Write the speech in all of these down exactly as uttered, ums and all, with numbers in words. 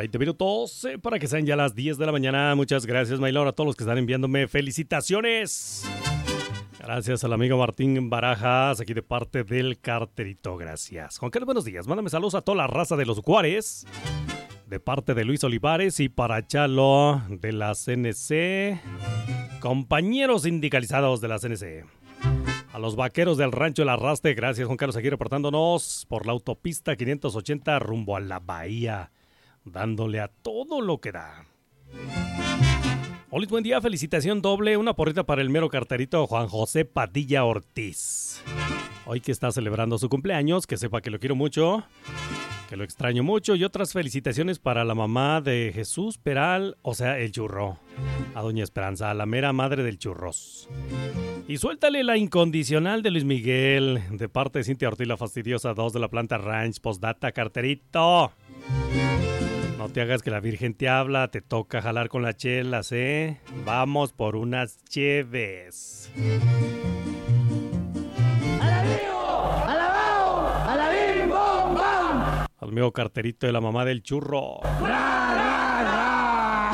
veinte minutos eh, para que sean ya las diez de la mañana. Muchas gracias, Maylor, a todos los que están enviándome felicitaciones. Gracias al amigo Martín Barajas, aquí de parte del Carterito. Gracias. Juan Carlos, buenos días. Mándame saludos a toda la raza de los Juárez, de parte de Luis Olivares, y para Chalo de la C N C, compañeros sindicalizados de la C N C. A los vaqueros del rancho El Arraste, gracias Juan Carlos, aquí reportándonos por la autopista quinientos ochenta rumbo a la bahía, dándole a todo lo que da. Hola, buen día, felicitación doble, una porrita para el mero carterito Juan José Padilla Ortiz. Hoy que está celebrando su cumpleaños, que sepa que lo quiero mucho, que lo extraño mucho, y otras felicitaciones para la mamá de Jesús Peral, o sea, el churro, a doña Esperanza, a la mera madre del churros. Y suéltale la incondicional de Luis Miguel, de parte de Cintia Ortiz, la fastidiosa dos de la planta Ranch, postdata, carterito. No te hagas que la Virgen te habla, te toca jalar con las chelas, ¿eh? Vamos por unas cheves. ¡Alabío! ¡Alabao! ¡Alabim! ¡Bom! ¡Bam! Al mío carterito de la mamá del churro. ¡Ra, ra, ra!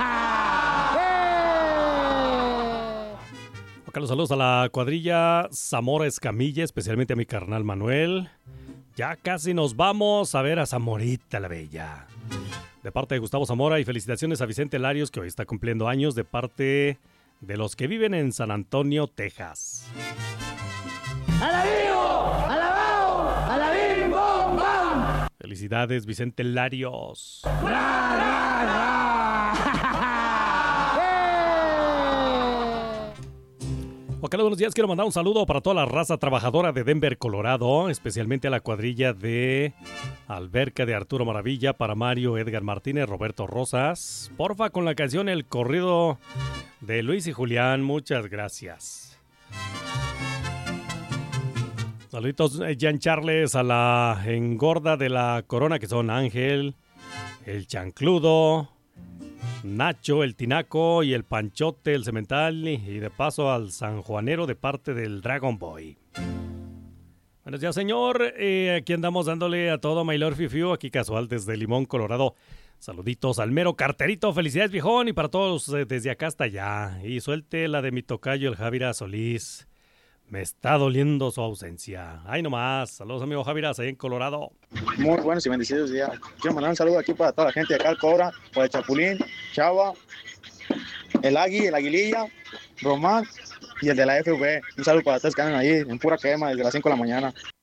Acá los saludos a la cuadrilla Zamora Escamilla, especialmente a mi carnal Manuel. Ya casi nos vamos a ver a Zamorita la Bella. De parte de Gustavo Zamora, y felicitaciones a Vicente Larios, que hoy está cumpliendo años, de parte de los que viven en San Antonio, Texas. ¡Alabío! ¡Alabao! ¡Alabim! ¡Bom! ¡Bam! Felicidades, Vicente Larios. ¡Ra, ra, ra! Hola, buenos días. Quiero mandar un saludo para toda la raza trabajadora de Denver, Colorado, especialmente a la cuadrilla de Alberca de Arturo Maravilla, para Mario, Edgar Martínez, Roberto Rosas. Porfa, con la canción El Corrido de Luis y Julián. Muchas gracias. Saluditos, Jean Charles, a la engorda de la Corona, que son Ángel, el Chancludo, Nacho, el Tinaco, y el Panchote, el Cemental, y de paso al sanjuanero de parte del Dragon Boy. Buenos días, señor. Eh, aquí andamos dándole a todo, Maylor Fifiu, aquí casual desde Limón, Colorado. Saluditos al mero carterito, felicidades, viejón, y para todos eh, desde acá hasta allá. Y suelte la de mi tocayo, el Javira Solís. Me está doliendo su ausencia. Ay, nomás. Saludos, amigo Javiras, ahí en Colorado. Muy buenos y bendecidos días. Quiero mandar un saludo aquí para toda la gente de acá, el Cobra, por el Chapulín, Chava, el Agui, el Aguililla, Román y el de la F V. Un saludo para todos que andan ahí en pura quema desde las cinco de la mañana.